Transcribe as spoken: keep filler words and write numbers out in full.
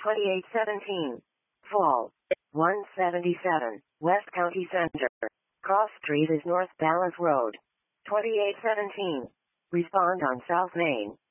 twenty-eight seventeen. Fall. one seventy-seven, West County Center. Cross Street is North Dallas Road. twenty-eight seventeen. Respond on South Main.